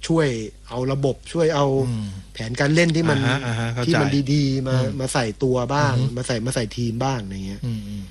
ช่วยเอาระบบช่วยเอาแผนการเล่นที่มันดีๆมาใส่ตัวบ้างมาใส่ทีมบ้างอะไรเงี้ย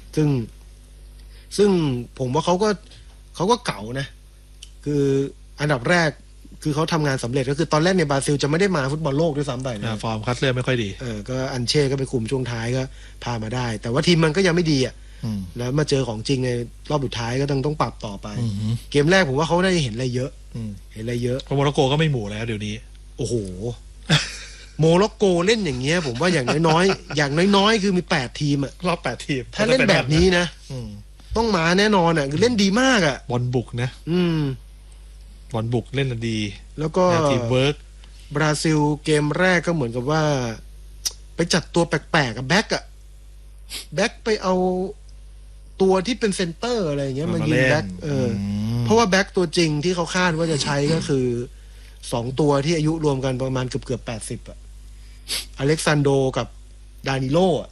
ซึ่งผมว่าเขาก็เก่านะคืออันดับแรกคือเขาทำงานสำเร็จก็คือตอนแรกในบราซิลจะไม่ได้มาฟุตบอลโลกด้วยซ้ำไปนะฟอร์มคัดเลือกไม่ค่อยดีก็อันเช่ก็ไปคุมช่วงท้ายก็พามาได้แต่ว่าทีมมันก็ยังไม่ดีอ่ะแล้วมาเจอของจริงในรอบสุดท้ายก็ต้องปรับต่อไปเกมแรกผมว่าเขาได้เห็นอะไรเยอะเพราะโมร็อกโกก็ไม่หมู่แล้วเดี๋ยวนี้โอ้โหโมร็อกโกเล่นอย่างเงี้ยผมว่าอย่างน้อยๆอย่างน้อยๆคือมี8ทีมอ่ะรอบ8ทีมถ้าเล่นแบบนี้นะต้องมาแน่นอนอ่ะคือเล่นดีมากอ่ะบอลบุกนะบอลบุกเล่นดีแล้วก็ทีมเวิร์กบราซิลเกมแรกก็เหมือนกับว่าไปจัดตัวแปลกๆกับแบ็คไปเอาตัวที่เป็นเซนเตอร์อะไรอย่างเงี้ยมายิงแบ็คเพราะว่าแบ็คตัวจริงที่เขาคาดว่าจะใช้ก็คือ2ตัวที่อายุรวมกันประมาณเกือบ80อ่ะอเล็กซานโดกับดานิโลอ่ะ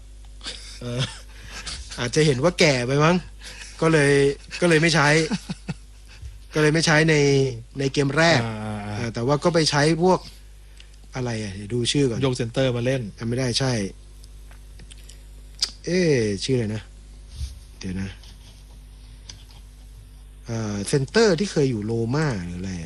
อาจจะเห็นว่าแก่ไปมั้งก็เลยไม่ใช้ในเกมแรกแต่ว่าก็ไปใช้พวกอะไรอ่ะเดี๋ยวดูชื่อก่อนยกเซนเตอร์มาเล่นไม่ได้ใช่ชื่ออะไรนะเดี๋ยวนะเซนเตอร์ที่เคยอยู่โรม่าหรืออะไร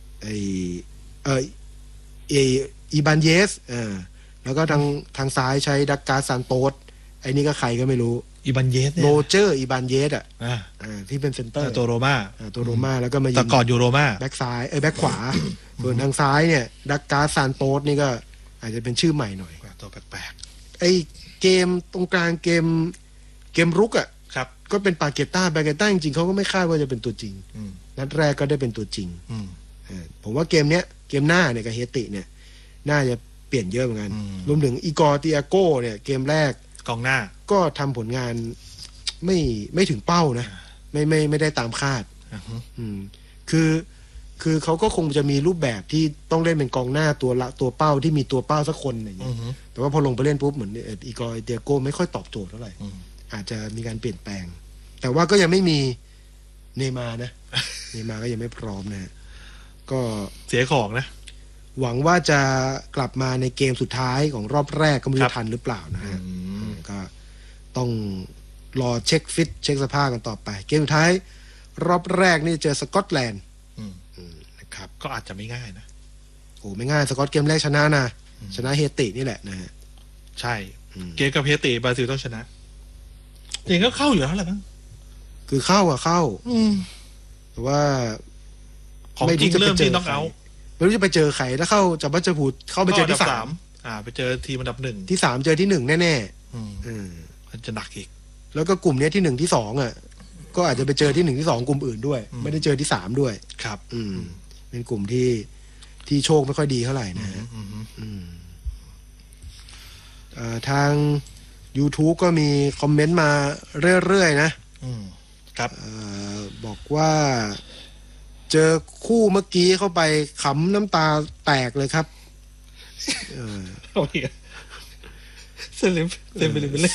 อีบานเยสแล้วก็ทางซ้ายใช้ดักกาซานโตสไอ้นี่ก็ใครก็ไม่รู้อีบานเยสโรเจอร์อีบานเยสที่เป็นเซนเตอร์ตัวโรม่าแล้วก็มายิงแต่ก่อนอยู่โรม่าแบ็คซ้ายแบ็คขวาส่วนทางซ้ายเนี่ยดักกาซานโตสนี่ก็อาจจะเป็นชื่อใหม่หน่อยตัวแปลกๆไอ้เกมตรงกลางเกมรุกครับก็เป็นปาเกต้าจริงๆเขาก็ไม่คาดว่าจะเป็นตัวจริงนัดแรกก็ได้เป็นตัวจริงผมว่าเกมหน้าเนี่ยกับเฮติเนี่ยน่าจะเปลี่ยนเยอะเหมือนกันรวมถึงอีกอร์ติอาโก้เนี่ยเกมแรกกองหน้าก็ทำผลงานไม่ถึงเป้านะไม่ได้ตามคาดคือเขาก็คงจะมีรูปแบบที่ต้องเล่นเป็นกองหน้าตัวเป้าที่มีตัวเป้าสักคนอย่างเงี้ยแต่ว่าพอลงไปเล่นปุ๊บเหมือนอีกอร์ติอาโก้ไม่ค่อยตอบโจทย์เท่าไหร่อาจจะมีการเปลี่ยนแปลงแต่ว่าก็ยังไม่มีเนย์มาร์นะเนย์มาร์ก็ยังไม่พร้อมนะก็เสียของนะหวังว่าจะกลับมาในเกมสุดท้ายของรอบแรกก็ไม่รู้ทันหรือเปล่านะฮะก็ต้องรอเช็คฟิตเช็คสภาพกันต่อไปเกมสุดท้ายรอบแรกนี่เจอสกอตแลนด์นะครับก็อาจจะไม่ง่ายนะโอ้ไม่ง่ายสกอตเกมแรกชนะเฮตินี่แหละนะฮะใช่เกมกับเฮติบราซิลต้องชนะจริงก็เข้าอยู่แล้วแหละมั้งคือเข้าแต่ว่าของจริงเริ่มที่ต้องเอาไม่รู้จะไปเจอใครแล้วเข้าจากบัจจูดเข้าไปเจอที่3 ไปเจอทีมอันดับ1 ที่3เจอที่1แน่ๆมันจะหนักอีกแล้วก็กลุ่มนี้ที่1ที่2ก็อาจจะไปเจอที่1ที่2กลุ่มอื่นด้วยไม่ได้เจอที่3ด้วยครับเป็นกลุ่มที่โชคไม่ค่อยดีเท่าไหร่นะฮะทาง YouTube ก็มีคอมเมนต์มาเรื่อยๆนะครับบอกว่าเจอคู่เมื่อกี้เข้าไปขำน้ำตาแตกเลยครับเซมเบเล่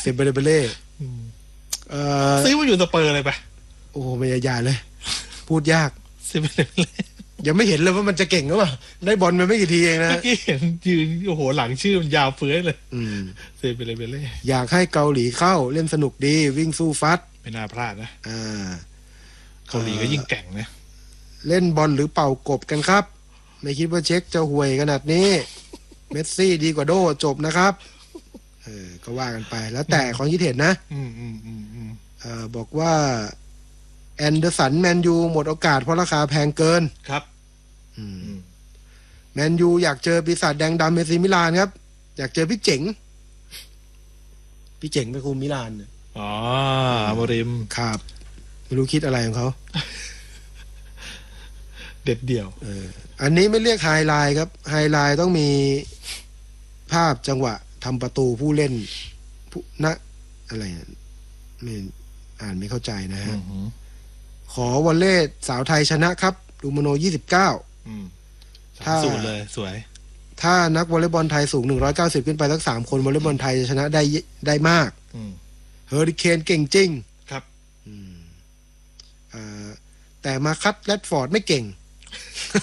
ซื้อมาอยู่สเปอร์เลยปะโอ้โหไม่ยากเลยพูดยากเซมเบเล่ยังไม่เห็นเลยว่ามันจะเก่งหรือเปล่าได้บอลมาไม่กี่ทีเองนะเมื่อกี้เห็นยืนโอ้โหหลังชื่อมันยาวเฟื้อยเลยเซมเบเล่อยากให้เกาหลีเข้าเล่นสนุกดีวิ่งสู้ฟัดไม่น่าพลาดนะเกาหลีก็ยิ่งแก่งนะเล่นบอลหรือเป่ากบกันครับไม่คิดว่าเช็คจะห่วยขนาดนี้เมสซี่ดีกว่าโดจบนะครับก็ว่ากันไปแล้วแต่ความคิดเห็นนะบอกว่าแอนเดอร์สันแมนยูหมดโอกาสเพราะราคาแพงเกินครับแมนยูอยากเจอปีศาจแดงดำเอซีมิลานครับอยากเจอพี่เจ๋งไปคุมมิลานโมริมครับไม่รู้คิดอะไรของเขาเด็ดเดี่ยวอันนี้ไม่เรียกไฮไลท์ครับไฮไลท์ต้องมีภาพจังหวะทำประตูผู้เล่นอะไรไม่อ่านไม่เข้าใจนะฮะขอวอลเล่สาวไทยชนะครับดูโมโน29 ถ้าสูงเลยสวยถ้านักวอลเลย์บอลไทยสูง190ขึ้นไปสัก3คนวอลเลย์บอลไทยจะชนะได้มากเฮอริเคนเก่งจริงครับแต่มาคัดแรดฟอร์ดไม่เก่ง